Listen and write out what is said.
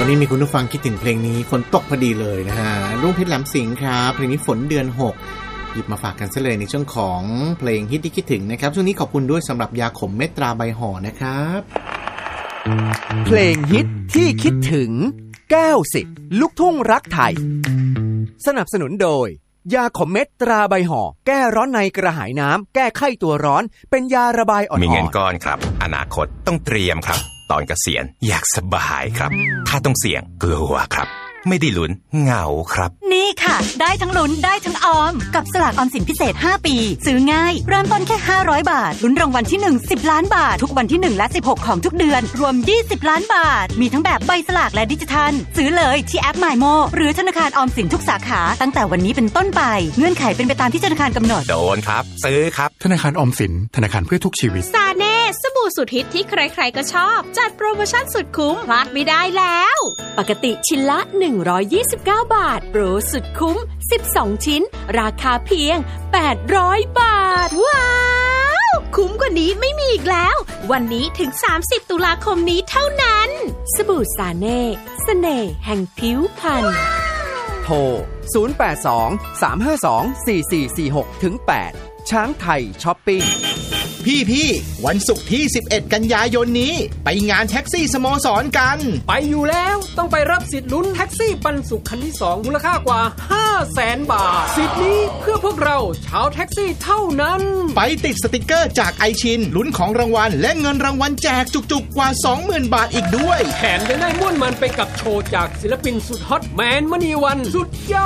วันนี้มีคุณผู้ฟังคิดถึงเพลงนี้ฝนตกพอดีเลยนะฮะรุ่งเพชรแหลมสิงห์ครับเพลงนี้ฝนเดือน6หยิบมาฝากกันซะเลยในช่วงของเพลงฮิตที่คิดถึงนะครับช่วงนี้ขอบคุณด้วยสำหรับยาขมเม็ดตราใบห่อนะครับเพลงฮิตที่คิดถึง90ลูกทุ่งรักไทยสนับสนุนโดยยาขมเม็ดตราใบห่อแก้ร้อนในกระหายน้ำแก้ไข้ตัวร้อนเป็นยาระบายอ่อนๆมีเงินก้อนครับอนาคตต้องเตรียมครับตอนเกษียณอยากสบายครับถ้าต้องเสี่ยงกลัวครับไม่ได้ลุ้นเหงาครับนี่ค่ะได้ทั้งลุ้นได้ทั้งออมกับสลากออมสินพิเศษ5ปีซื้อง่ายเริ่มต้นแค่500บาทลุ้นรางวัลที่1 10ล้านบาททุกวันที่1และ16ของทุกเดือนรวม20ล้านบาทมีทั้งแบบใบสลากและดิจิทัลซื้อเลยที่แอป MyMo หรือธนาคารออมสินทุกสาขาตั้งแต่วันนี้เป็นต้นไปเงื่อนไขเป็นไปตามที่ธนาคารกำหนดโดนครับซื้อครับธนาคารออมสินธนาคารเพื่อทุกชีวิตซาเน่สบู่สุดฮิตที่ใครๆก็ชอบจัดโปรโมชั่นสุดคุ้มพลาดไม่ได้แล้วปกติชิ้นละ129บาทโปรสุดคุ้ม12ชิ้นราคาเพียง800บาทว้าวคุ้มกว่านี้ไม่มีอีกแล้ววันนี้ถึง30ตุลาคมนี้เท่านั้นสบู่ซาเน่เสน่ห์แห่งผิวพรรณโทร082-352-4446-8ช้างไทยช้อปปิ้งพี่วันศุกร์ที่11กันยายนนี้ไปงานแท็กซี่สโมสรกันไปอยู่แล้วต้องไปรับสิทธิ์ลุ้นแท็กซี่ปันสุขคันที่2มูลค่ากว่า 500,000 บาทสิทธิ์นี้เพื่อพวกเราชาวแท็กซี่เท่านั้นไปติดสติกเกอร์จากไอชินลุ้นของรางวัลและเงินรางวัลแจกจุกๆกว่า 20,000 บาทอีกด้วยแถมยังได้ม่วนมันไปกับโชว์จากศิลปินสุดฮอตแมนมณีวันสุดย